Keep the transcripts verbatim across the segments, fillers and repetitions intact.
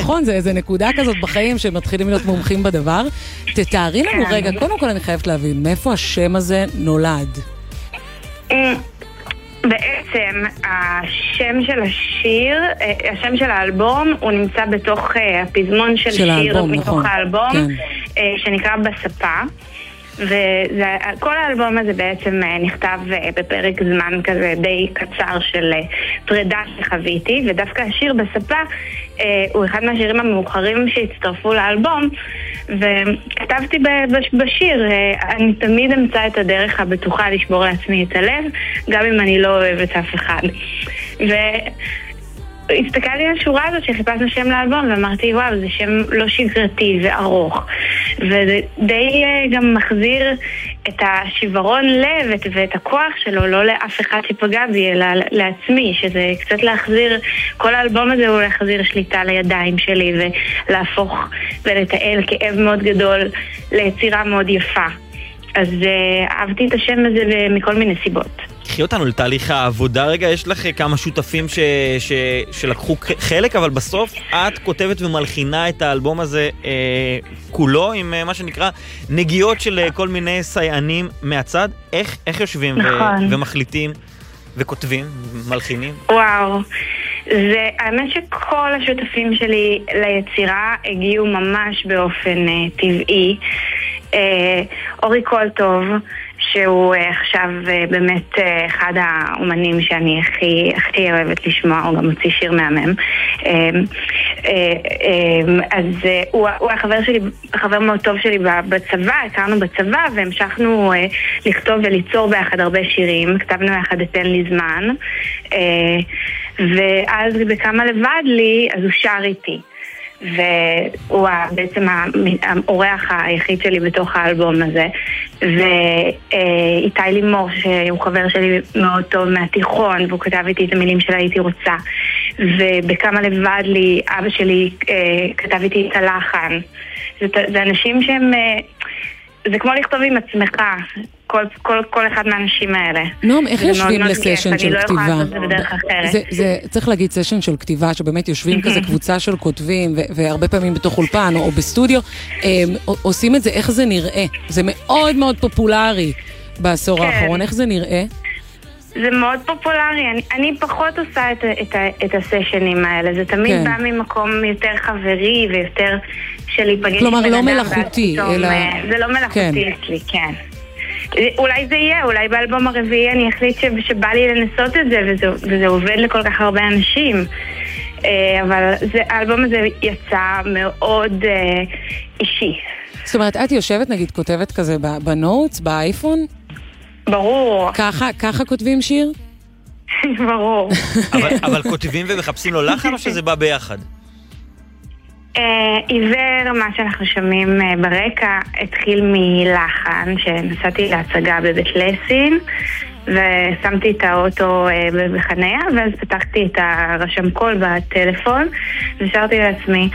נכון, זה, זה נקודה כזאת בחיים שמתחילים להיות מומחים בדבר. תתארי לנו רגע, קודם כל אני חייבת להבין, מאיפה השם הזה נולד? בעצם השם של השיר, השם של האלבום, הוא נמצא בתוך הפזמון של, של שיר האלבום, מתוך נכון. האלבום, כן. שנקרא בספה. וכל האלבום הזה בעצם נכתב בפרק זמן כזה די קצר של פרידה שחוויתי, ודווקא השיר בספה הוא אחד מהשירים המאוחרים שהצטרפו לאלבום, וכתבתי בשיר, אני תמיד אמצא את הדרך הבטוחה לשבור לעצמי את הלב, גם אם אני לא אוהבת אף אחד. ו... הסתכלתי על השורה הזאת שחיפשנו שם לאלבום ואמרתי וואו, זה שם לא שגרתי וארוך, וזה די גם מחזיר את השברון לב ואת הכוח שלו, לא לאף אחד שפגע בי אלא לעצמי, שזה קצת להחזיר, כל האלבום הזה הוא להחזיר שליטה לידיים שלי ולהפוך ולתעל כאב מאוד גדול ליצירה מאוד יפה. אז אהבתי את השם הזה מכל מיני סיבות. קחי אותנו לתהליך העבודה רגע, יש לך כמה שותפים ש... ש... שלקחו חלק, אבל בסוף את כותבת ומלחינה את האלבום הזה אה, כולו, עם אה, מה שנקרא נגיעות של אה, כל מיני סייענים מהצד. איך, איך יושבים נכון. ו... ומחליטים וכותבים, מלחינים? וואו, זה האמת שכל השותפים שלי ליצירה הגיעו ממש באופן אה, טבעי. אה, אורי קולטוב, שהוא עכשיו באמת אחד האומנים שאני הכי, הכי אוהבת לשמוע, הוא גם מוציא שיר מהמם. אז הוא, הוא החבר שלי, החבר מאוד טוב שלי בצבא, הכרנו בצבא והמשכנו לכתוב וליצור ביחד הרבה שירים, כתבנו יחד תן לי זמן, ואז בכמה לבד לי, אז הוא שר איתי. והוא בעצם האורח היחיד שלי בתוך האלבום הזה, ואיתי לימור שהוא חבר שלי מאוד טוב מהתיכון, והוא כתב איתי את המילים שלה הייתי רוצה, ובכמה לבד לי אבא שלי כתב איתי את הלחן. זה, זה אנשים שהם, זה כמו לכתוב עם עצמך, כל, כל, כל אחד מהאנשים האלה. נועם, איך יושבים לסשן של כיף, כתיבה? אני לא יכולה לעשות את זה בדרך אחרת. זה, זה, צריך להגיד סשן של כתיבה, שבאמת יושבים כזה קבוצה של כותבים, ו- והרבה פעמים בתוך אולפן או, או בסטודיו, הם, עושים את זה, איך זה נראה? זה מאוד מאוד פופולרי בעשור כן. האחרון, איך זה נראה? זה מאוד פופולרי, אני, אני פחות עושה את, את, את הסשנים האלה, זה תמיד כן. בא ממקום יותר חברי ויותר של להיפגש כלומר, לא מלאכותי, אלא... זה לא מלאכותי כן. אצלי, כן. אולי זה יהיה, אולי באלבום הרביעי אני אחליט שבא לי לנסות את זה, וזה, וזה עובד לכל כך הרבה אנשים. אבל זה, האלבום הזה יצא מאוד אישי. זאת אומרת, את יושבת, נגיד, כותבת כזה בנוטס, באייפון? ברור. ככה, ככה כותבים שיר? ברור. אבל, אבל כותבים ומחפשים לו לחן או שזה בא ביחד? עיוור, מה שאנחנו שומעים ברקע, התחיל מלחן שנסעתי להצגה בבית לסין ושמתי את האוטו בחניה, ואז פתחתי את הרשם קול בטלפון ושרתי לעצמי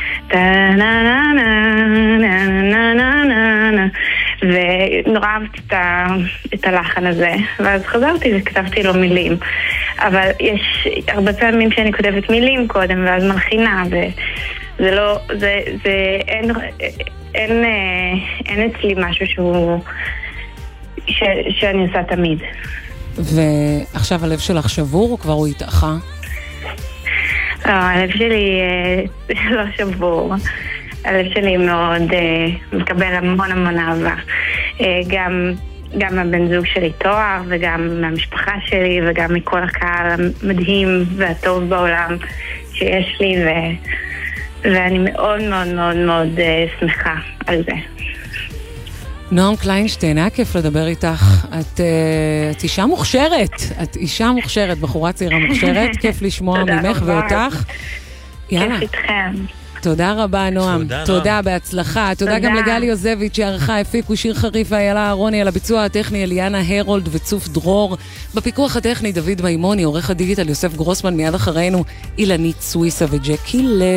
ונורא אהבתי את הלחן הזה, ואז חזרתי וכתבתי לו מילים. אבל יש הרבה פעמים שאני כותבת מילים קודם ואז מלחינה, ו... זה לא, זה, זה, אין, אין, אין אצלי משהו שהוא, ש, שאני עושה תמיד. ועכשיו הלב שלך שבור או כבר הוא התאחה? לא, הלב שלי לא שבור. הלב שלי מאוד מקבל המון המון אהבה. גם, גם מהבן זוג שלי תואר וגם מהמשפחה שלי וגם מכל הקהל המדהים והטוב בעולם שיש לי, ו... ואני מאוד מאוד מאוד מאוד uh, שמחה על זה. נועם קליינשטיין, היה כיף לדבר איתך. את, uh, את אישה מוכשרת, את אישה מוכשרת, בחורה צעירה מוכשרת. כיף לשמוע ממך ואותך. יאללה. כיף איתכם. תודה רבה, נועם. תודה, תודה נועם. בהצלחה. תודה, תודה גם לגלי יוזביץ' שערכה, הפיקו שיר חריף ואיילה אהרוני, על הביצוע הטכני אליאנה הרולד וצוף דרור. בפיקוח הטכני דוד מימוני, עורך הדיגיטל יוסף גרוסמן, מיד אחרינו אילנית סוויסה וג'קי לב.